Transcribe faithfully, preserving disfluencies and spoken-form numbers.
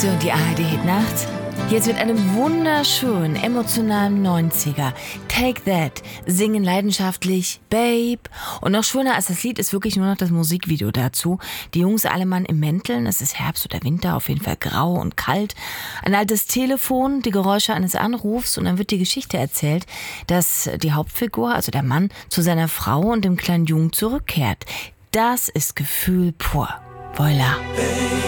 So, die A R D-Hit-Nacht. Jetzt mit einem wunderschönen, emotionalen neunziger. Take That. Singen leidenschaftlich Babe. Und noch schöner als das Lied ist wirklich nur noch das Musikvideo dazu. Die Jungs alle Mann im Mänteln. Es ist Herbst oder Winter, auf jeden Fall grau und kalt. Ein altes Telefon, die Geräusche eines Anrufs. Und dann wird die Geschichte erzählt, dass die Hauptfigur, also der Mann, zu seiner Frau und dem kleinen Jungen zurückkehrt. Das ist Gefühl pur. Voila.